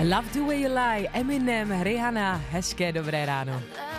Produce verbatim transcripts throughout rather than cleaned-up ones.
Love the way you lie, Eminem, Rihanna, hezké dobré ráno.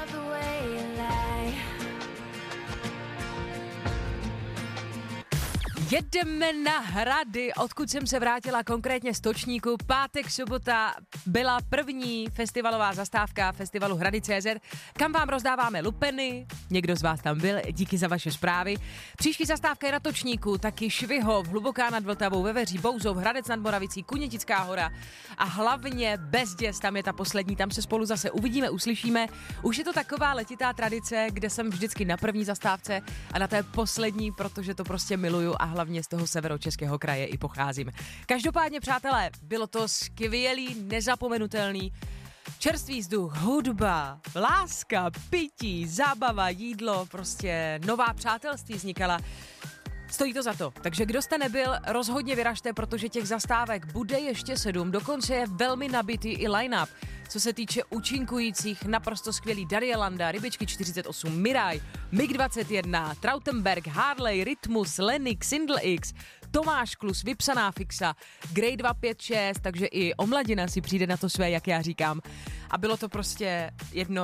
Jedeme na Hrady, odkud jsem se vrátila, konkrétně z Točníku. Pátek, sobota byla první festivalová zastávka festivalu Hrady tečka cé zet, kam vám rozdáváme lupeny. Někdo z vás tam byl, díky za vaše zprávy. Příští zastávka je na Točníku, taky Švihov, Hluboká nad Vltavou, Veveří, Bouzov, Hradec nad Moravicí, Kunětická hora a hlavně Bezděz, tam je ta poslední, tam se spolu zase uvidíme, uslyšíme. Už je to taková letitá tradice, kde jsem vždycky na první zastávce a na té poslední, protože to prostě miluju a hlavně z toho severočeského kraje i pocházím. Každopádně, přátelé, bylo to skvělý, nezapomenutelný. Čerstvý vzduch, hudba, láska, pití, zábava, jídlo, prostě nová přátelství vznikala. Stojí to za to. Takže kdo jste nebyl, rozhodně vyražte, protože těch zastávek bude ještě sedm. Dokonce je velmi nabitý i line-up. Co se týče účinkujících, naprosto skvělý Darie Landa, Rybičky čtyřicet osm, Miraj, mig dvacet jedna, Trautenberg, Harley, Rytmus, Lenix, Sindel X, Tomáš Klus, Vypsaná fixa, Grey dva pět šest, takže i Omladina si přijde na to své, jak já říkám. A bylo to prostě jedno...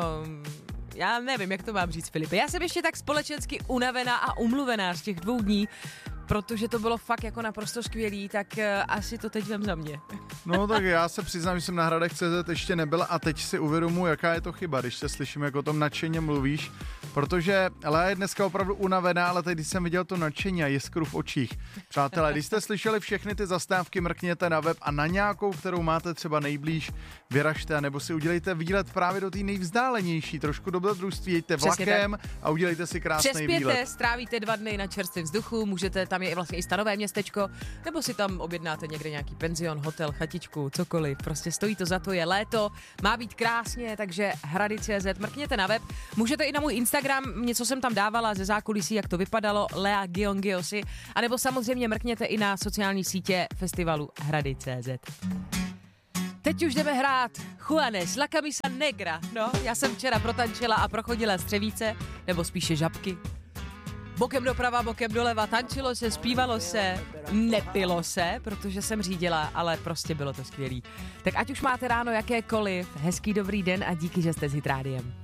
Já nevím, jak to mám říct, Filipe. Já jsem ještě tak společensky unavená a umluvená z těch dvou dní, protože to bylo fakt jako naprosto skvělý, tak uh, asi to teď vem za mě. No tak já se přiznám, že jsem na Hradech tečka cé zet ještě nebyl a teď si uvědomuji, jaká je to chyba, když se slyším, jak o tom nadšeně mluvíš, protože Lea je dneska opravdu unavená, ale teď, když jsem viděl to nadšení a jiskru v očích. Přátelé, když jste slyšeli všechny ty zastávky, mrkněte na web a na nějakou, kterou máte třeba nejblíž, vyražte, nebo si udělejte výlet právě do té nejvzdálenější, trošku dobrodružství, jeďte vlakem a udělejte si krásný Přespěte, výlet. strávíte dva dny na čerstvém vzduchu, můžete, tam je vlastně i stanové městečko, nebo si tam objednáte někde nějaký penzion, hotel, chatičku, cokoliv. Prostě stojí to za to, je léto, má být krásně, takže Hrady tečka cé zet, mrkněte na web. Můžete i na můj Instagram, něco jsem tam dávala ze zákulisí, jak to vypadalo, Lea Giongiosi, anebo samozřejmě mrkněte i na sociální sítě festivalu Hrady tečka cé zet. Teď už jdeme hrát Juanes, La Camisa Negra. No, já jsem včera protančila a prochodila střevíce, nebo spíše žabky. Bokem doprava, bokem doleva, tančilo se, zpívalo se, nepilo se, protože jsem řídila, ale prostě bylo to skvělý. Tak ať už máte ráno jakékoliv, hezký dobrý den a díky, že jste s Hit Rádiem.